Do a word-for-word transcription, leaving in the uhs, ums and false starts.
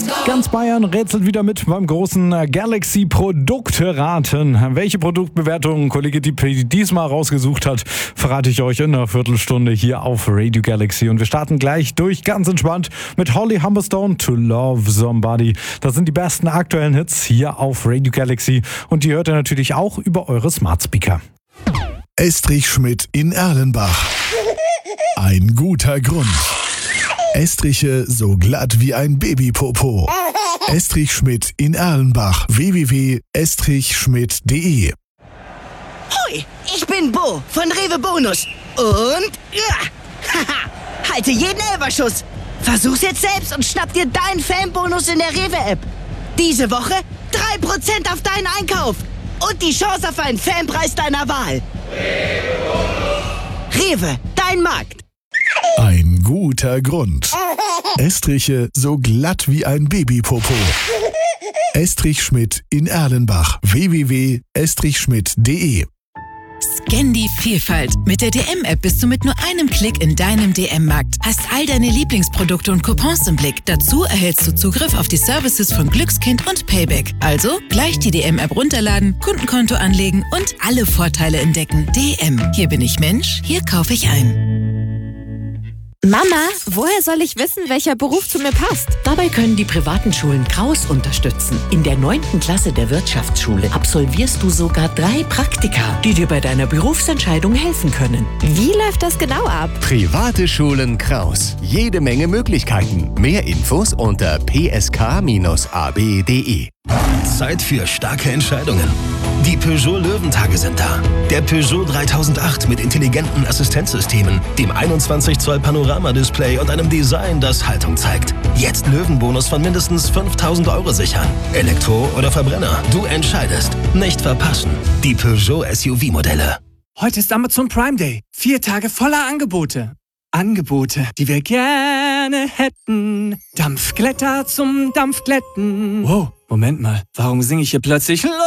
Ganz Bayern rätselt wieder mit beim großen Galaxy Produkte-Raten. Welche Produktbewertungen Kollege Dippy diesmal rausgesucht hat, verrate ich euch in einer Viertelstunde hier auf Radio Galaxy. Und wir starten gleich durch, ganz entspannt, mit Holly Humberstone, To Love Somebody. Das sind die besten aktuellen Hits hier auf Radio Galaxy. Und die hört ihr natürlich auch über eure Smart Speaker. Estrich Schmidt in Erlenbach. Ein guter Grund. Estriche so glatt wie ein Babypopo. Estrich Schmidt in Erlenbach. w w w punkt estrich schmidt punkt d e. Hoi, ich bin Bo von Rewe Bonus. Und ja, haha, halte jeden Elberschuss. Versuch's jetzt selbst und schnapp dir deinen Fanbonus in der Rewe-App. Diese Woche drei Prozent auf deinen Einkauf. Und die Chance auf einen Fanpreis deiner Wahl. Rewe, dein Markt. Ein guter Grund. Estriche so glatt wie ein Babypopo. Estrich Schmidt in Erlenbach. w w w punkt estrich schmidt punkt d e. Scan die Vielfalt. Mit der D M-App bist du mit nur einem Klick in deinem D M-Markt. Hast all deine Lieblingsprodukte und Coupons im Blick. Dazu erhältst du Zugriff auf die Services von Glückskind und Payback. Also gleich die D M-App runterladen, Kundenkonto anlegen und alle Vorteile entdecken. D M. Hier bin ich Mensch, hier kaufe ich ein. Mama, woher soll ich wissen, welcher Beruf zu mir passt? Dabei können die privaten Schulen Kraus unterstützen. In der neunten Klasse der Wirtschaftsschule absolvierst du sogar drei Praktika, die dir bei deiner Berufsentscheidung helfen können. Wie läuft das genau ab? Private Schulen Kraus. Jede Menge Möglichkeiten. Mehr Infos unter p s k a b punkt d e. Zeit für starke Entscheidungen. Die Peugeot Löwentage sind da. Der Peugeot dreitausendacht mit intelligenten Assistenzsystemen, dem einundzwanzig Zoll Panorama-Display und einem Design, das Haltung zeigt. Jetzt Löwenbonus von mindestens fünftausend Euro sichern. Elektro oder Verbrenner, du entscheidest. Nicht verpassen. Die Peugeot S U V-Modelle. Heute ist Amazon Prime Day. Vier Tage voller Angebote. Angebote, die wir gerne hätten. Dampfglätter zum Dampfglätten. Wow, Moment mal. Warum singe ich hier plötzlich